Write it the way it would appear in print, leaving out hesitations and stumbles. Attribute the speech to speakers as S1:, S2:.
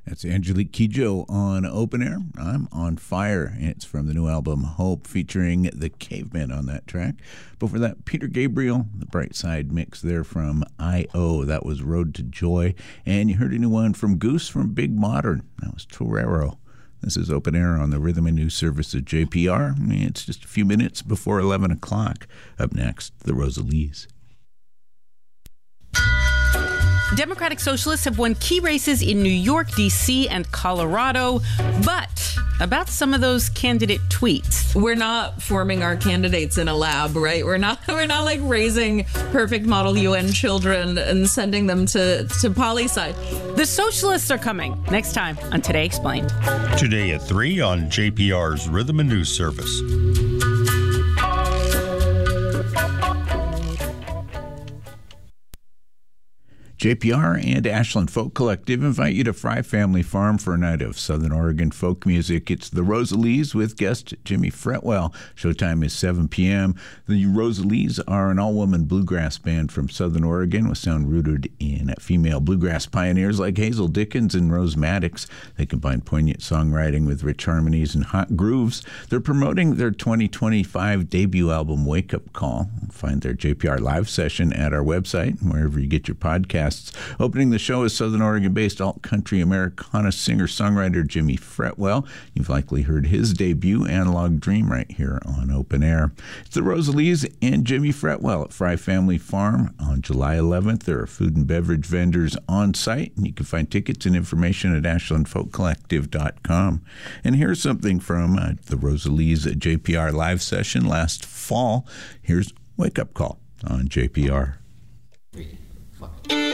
S1: That's Angelique Kidjo on Open Air. I'm on fire. It's from the new album Hope, featuring the Cavemen on that track. Before that, Peter Gabriel, the Bright Side mix there from I.O. That was Road to Joy. And you heard a new one from Goose from Big Modern. That was Torero. This is Open Air on the Rhythm and News Service of JPR. It's just a few minutes before 11 o'clock. Up next, the Rosalees.
S2: Democratic Socialists have won key races in New York, D.C., and Colorado, but about some of those candidate tweets.
S3: We're not forming our candidates in a lab, right? We're not like raising perfect model UN children and sending them to poli-sci.
S2: The socialists are coming next time on Today Explained.
S4: Today at 3 on JPR's Rhythm and News Service.
S1: JPR and Ashland Folk Collective invite you to Fry Family Farm for a night of Southern Oregon folk music. It's the Rosalees with guest Jimmy Fretwell. Showtime is 7 p.m. The Rosalees are an all-woman bluegrass band from Southern Oregon with sound rooted in female bluegrass pioneers like Hazel Dickens and Rose Maddox. They combine poignant songwriting with rich harmonies and hot grooves. They're promoting their 2025 debut album, Wake Up Call. Find their JPR live session at our website, wherever you get your podcasts. Opening the show is Southern Oregon-based alt-country Americana singer-songwriter Jimmy Fretwell. You've likely heard his debut, Analog Dream, right here on Open Air. It's the Rosalees and Jimmy Fretwell at Fry Family Farm on July 11th. There are food and beverage vendors on site, and you can find tickets and information at ashlandfolkcollective.com. And here's something from the Rosalees JPR live session last fall. Here's Wake Up Call on JPR.